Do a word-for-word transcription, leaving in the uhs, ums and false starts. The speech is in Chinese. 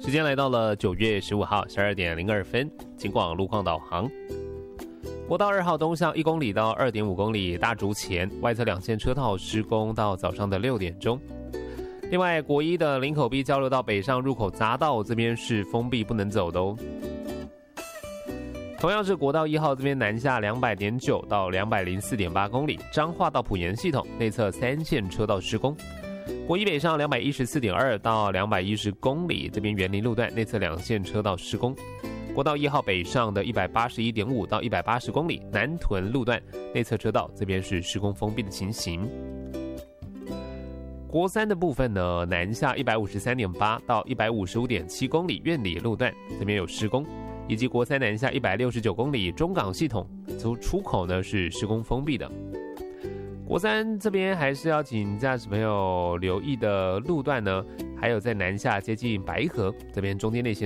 时间来到了九月十五号十二点零二分，警广路况导航。国道二号东向一公里到二点五公里大竹前外侧两线车道施工到早上的六点钟。另外，国一的林口 B 交流道北上入口匝道这边是封闭不能走的哦。同样是国道一号这边南下两百点九到两百零四点八公里，彰化到埔盐系统内侧三线车道施工。国一北上两百一十四点二到两百一十公里，这边园林路段内侧两线车道施工。国道一号北上的一百八十一点五到一百八十公里，南屯路段内侧车道这边是施工封闭的情形。国三的部分呢，南下一百五十三点八到一百五十五点七公里，苑里路段这边有施工，以及国三南下一百六十九公里，中港系统出出口呢是施工封闭的。国三这边还是要请驾驶朋友留意的路段呢，还有在南下接近白河这边中间内线